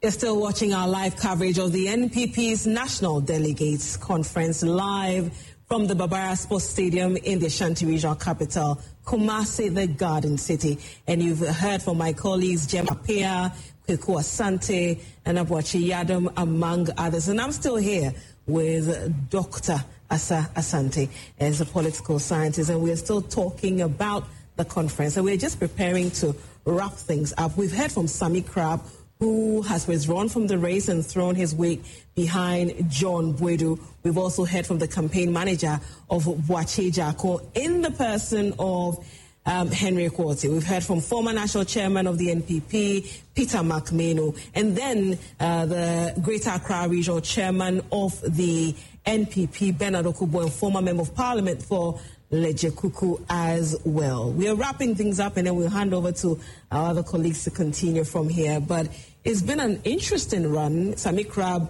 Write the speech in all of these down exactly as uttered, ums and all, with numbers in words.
You're still watching our live coverage of the N P P's National Delegates Conference live from the Barbara Sports Stadium in the Ashanti Regional Capital, Kumasi, the Garden City. And you've heard from my colleagues, Gemma Pia, Kweku Asante, and Abuachi Yadom, among others. And I'm still here with Doctor Asa Asante as a political scientist, and we're still talking about the conference. And we're just preparing to wrap things up. We've heard from Sammy Crab, who has withdrawn from the race and thrown his weight behind John Boadu. We've also heard from the campaign manager of Boakye Jarko in the person of um, Henry Quartey. We've heard from former national chairman of the N P P, Peter McMahon, and then uh, the Greater Accra Regional chairman of the N P P, Bernard Okubo, and former member of parliament for Lejekuku as well. We are wrapping things up, and then we'll hand over to our other colleagues to continue from here. But it's been an interesting run. Sammy Crab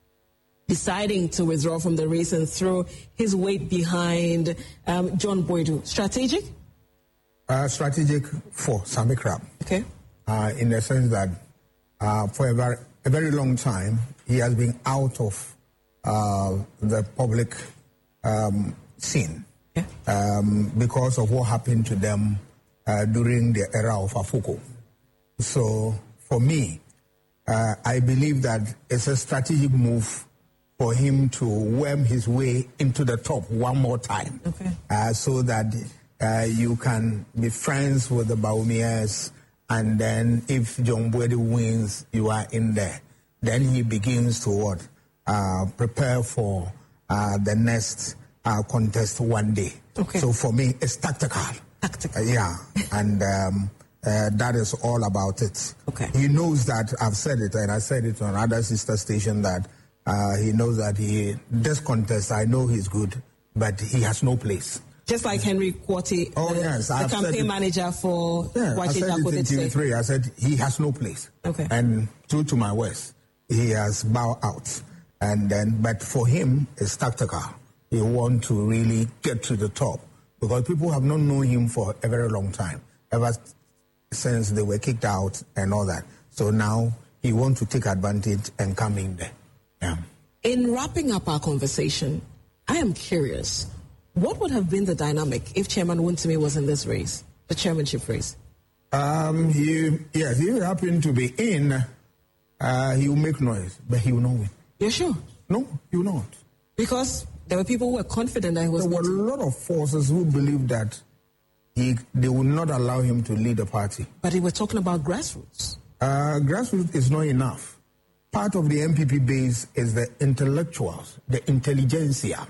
deciding to withdraw from the race and throw his weight behind um, John Boadu. Strategic? Uh, strategic for Sammy Crab. Okay. Uh, in the sense that uh, for a very, a very long time, he has been out of uh, the public um, scene. Yeah. Um, because of what happened to them uh, during the era of Afuko. So for me, uh, I believe that it's a strategic move for him to worm his way into the top one more time. Okay. Uh, so that uh, you can be friends with the Baumias, and then if John Boadu wins, you are in there. Then he begins to what? Uh, prepare for uh, the next Uh, contest one day. Okay. So for me, it's tactical. Tactical. Uh, yeah, and um, uh, that is all about it. Okay. He knows that, I've said it, and I said it on other sister station, that uh, he knows that he, this contest, I know he's good, but he has no place. Just like Henry Quartey, oh, the, yes, the I've campaign manager for yeah, Boakye Jarko. I said it in T V three. I said he has no place. Okay. And true to my words, he has bowed out. And then, but for him, it's tactical. He want to really get to the top because people have not known him for a very long time, ever since they were kicked out and all that. So now he wants to take advantage and come in there. Yeah. In wrapping up our conversation, I am curious, what would have been the dynamic if Chairman Wontumi was in this race, the chairmanship race? Um, he, yes, he happened to be in, uh, he will make noise, but he will not win. You're sure? No, he will not. Because there were people who were confident that he was. There were a lot of forces who believed that he, they would not allow him to lead the party. But they were talking about grassroots. Uh, grassroots is not enough. Part of the N P P base is the intellectuals, the intelligentsia,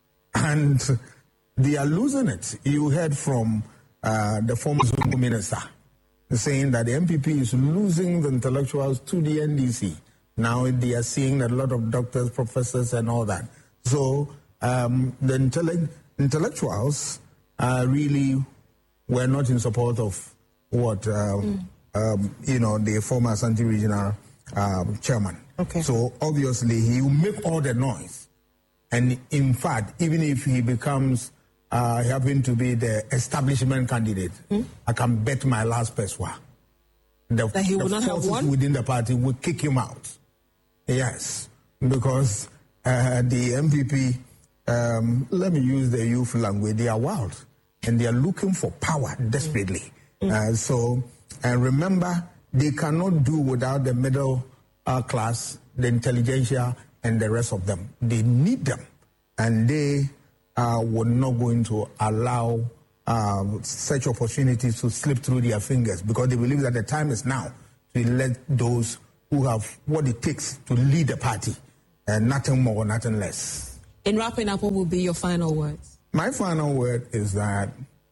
and they are losing it. You heard from uh, the former Zungu minister saying that the N P P is losing the intellectuals to the N D C. Now they are seeing a lot of doctors, professors, and all that. So um, the intellect- intellectuals uh, really were not in support of what, um, mm. um, you know, the former Asante Regional um, chairman. Okay. So obviously he will make all the noise. And in fact, even if he becomes, uh, he happen to be the establishment candidate, mm. I can bet my last peswa. The, that he the will not have won? Within the party will kick him out. Yes, because uh, the N P P, um, let me use the youth language, they are wild and they are looking for power desperately. Mm. Uh, so, and remember, they cannot do without the middle uh, class, the intelligentsia, and the rest of them. They need them, and they uh, were not going to allow uh, such opportunities to slip through their fingers because they believe that the time is now to let those who have what it takes to lead the party, and nothing more, nothing less. In wrapping up, what will be your final words? My final word is that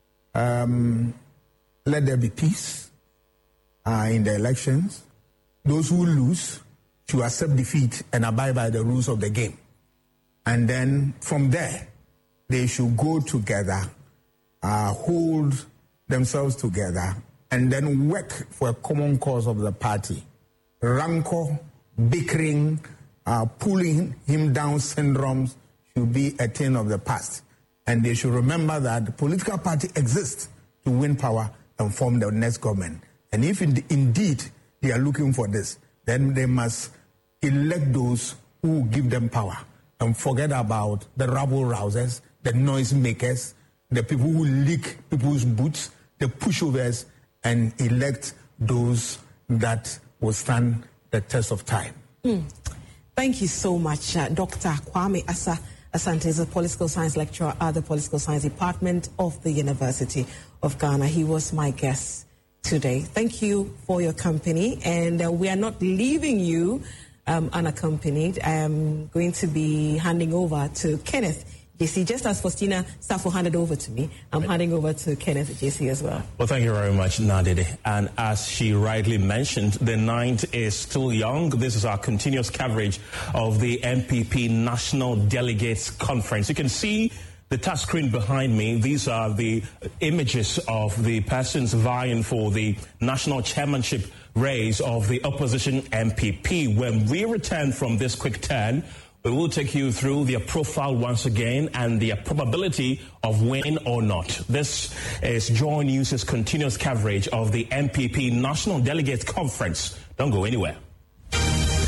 um, let there be peace uh, in the elections. Those who lose should accept defeat and abide by the rules of the game. And then from there, they should go together, uh, hold themselves together, and then work for a common cause of the party. Rancor, bickering, uh, pulling him down syndromes should be a thing of the past. And they should remember that the political party exists to win power and form the next government. And if in, indeed they are looking for this, then they must elect those who give them power and forget about the rabble-rousers, the noise-makers, the people who lick people's boots, the pushovers, and elect those that will stand the test of time. Mm. Thank you so much, uh, Doctor Kwame Asa Asante is a political science lecturer at the Political Science Department of the University of Ghana. He was my guest today. Thank you for your company, and uh, we are not leaving you um, unaccompanied. I am going to be handing over to Kenneth J C, just as Faustina Safo handed over to me, I'm right. handing over to Kenneth J C as well. Well, thank you very much, Nadede. And as she rightly mentioned, the night is still young. This is our continuous coverage of the M P P National Delegates Conference. You can see the touch screen behind me. These are the images of the persons vying for the national chairmanship race of the opposition M P P. When we return from this quick turn, we will take you through their profile once again and their probability of winning or not. This is Joy News' continuous coverage of the M P P National Delegates Conference. Don't go anywhere.